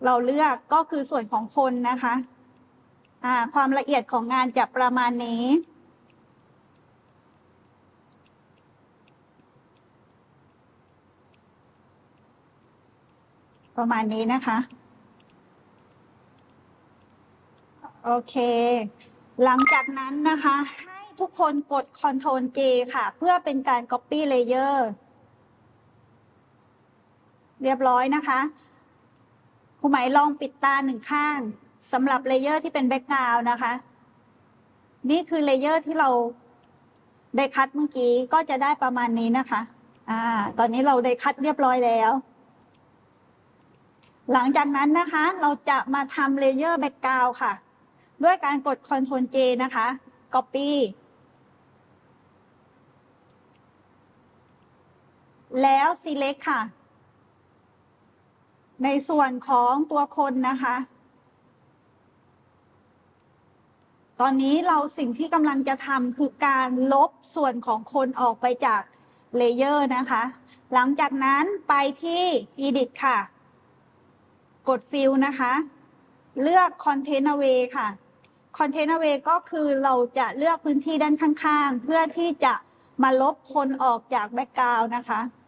เราเลือกก็คือส่วนของคนนะคะความละเอียดของงานจะประมาณนี้นะคะ โอเค หลังจากนั้นนะคะให้ทุกคนกด Ctrl J ค่ะ เพื่อเป็นการ Copy Layer เรียบร้อยนะคะครูหมายลองปิดตาหนึ่งข้างสำหรับเลเยอร์ที่เป็นแบ็กกราวด์นะคะนี่คือเลเยอร์ที่เราได้คัดเมื่อกี้ก็จะได้ประมาณนี้นะคะตอนนี้เราได้คัดเรียบร้อยแล้ว หลังจากนั้นนะคะเราจะมาทำเลเยอร์แบ็กกราวด์ค่ะด้วยการกด Ctrl J นะคะ Copy แล้ว Select ค่ะในส่วนของตัวคนนะคะตอนนี้เราสิ่งที่กำลังจะทำคือการลบส่วนของคนออกไปจากเลเยอร์นะคะหลังจากนั้นไปที่ Edit ค่ะกด Fill นะคะเลือก Content Away ค่ะ Content Away ก็คือเราจะเลือกพื้นที่ด้านข้างๆเพื่อที่จะมาลบคนออกจากแบ็กกราวด์นะคะ